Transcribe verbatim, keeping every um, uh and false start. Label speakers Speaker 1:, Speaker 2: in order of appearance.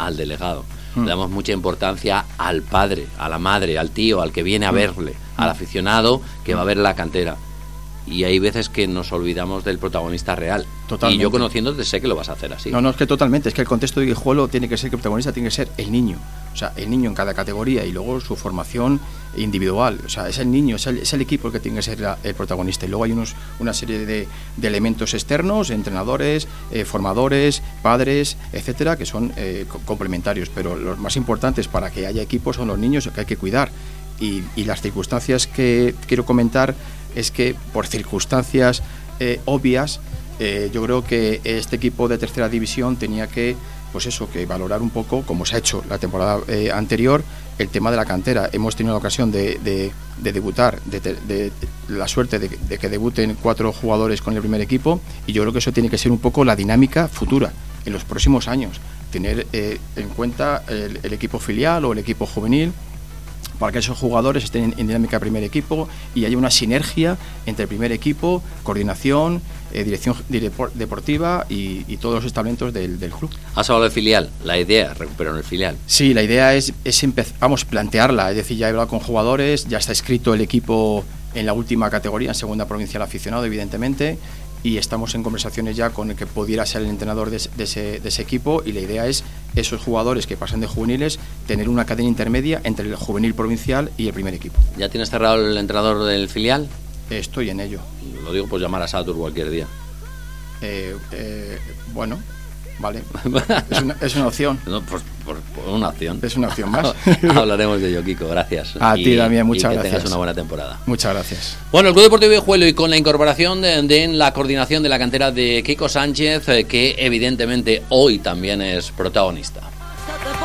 Speaker 1: al delegado. Mm. Le damos mucha importancia al padre, a la madre, al tío, al que viene a verle, mm. al aficionado que va a ver la cantera. Y hay veces que nos olvidamos del protagonista real.
Speaker 2: Totalmente.
Speaker 1: Y yo conociéndote sé que lo vas a hacer así.
Speaker 2: No, no, es que totalmente. Es que el contexto de Guijuelo tiene que ser que el protagonista tiene que ser el niño. O sea, el niño en cada categoría y luego su formación individual. O sea, es el niño, es el, es el equipo el que tiene que ser la, el protagonista. Y luego hay unos, una serie de, de elementos externos, entrenadores, eh, formadores, padres, etcétera, que son eh, complementarios. Pero los más importantes para que haya equipos son los niños que hay que cuidar. Y, y las circunstancias que quiero comentar es que por circunstancias eh, obvias eh, yo creo que este equipo de tercera división tenía que, pues eso, que valorar un poco, como se ha hecho la temporada eh, anterior, el tema de la cantera. Hemos tenido la ocasión de, de, de debutar, de, de, de la suerte de, de que debuten cuatro jugadores con el primer equipo, y yo creo que eso tiene que ser un poco la dinámica futura en los próximos años, tener eh, en cuenta el, el equipo filial o el equipo juvenil, para que esos jugadores estén en dinámica de primer equipo y haya una sinergia entre el primer equipo, coordinación, eh, dirección deportiva y, y todos los estamentos del, del club.
Speaker 1: Has hablado de filial, la idea es recuperar el filial.
Speaker 2: Sí, la idea es, es empezar, vamos, plantearla, es decir, ya he hablado con jugadores, ya está escrito el equipo en la última categoría, en segunda provincial aficionado, evidentemente, y estamos en conversaciones ya con el que pudiera ser el entrenador de, de, ese, de ese equipo, y la idea es esos jugadores que pasan de juveniles tener una cadena intermedia entre el juvenil provincial y el primer equipo.
Speaker 1: ¿Ya tienes cerrado el entrenador del filial?
Speaker 2: Estoy en ello.
Speaker 1: Lo digo, pues llamar a Satur cualquier día.
Speaker 2: Eh, eh, bueno, vale. Es una, es una opción.
Speaker 1: No, pues, por, por una opción.
Speaker 2: Es una opción más.
Speaker 1: Hablaremos de ello, Kiko. Gracias.
Speaker 2: A
Speaker 1: y,
Speaker 2: ti también, muchas
Speaker 1: y que
Speaker 2: gracias.
Speaker 1: tengas una buena temporada.
Speaker 2: Muchas gracias.
Speaker 1: Bueno, el Club Deportivo Guijuelo, y con la incorporación de, de la coordinación de la cantera de Kiko Sánchez, eh, que evidentemente hoy también es protagonista.